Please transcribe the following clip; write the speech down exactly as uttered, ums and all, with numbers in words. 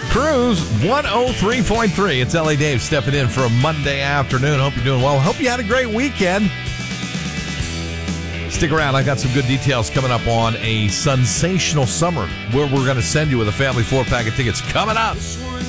Cruise one oh three point three. It's L A Dave stepping in for a Monday afternoon. Hope you're doing well. Hope you had a great weekend. Stick around. I got some good details coming up on a sensational summer where we're going to send you with a family four-pack of tickets coming up.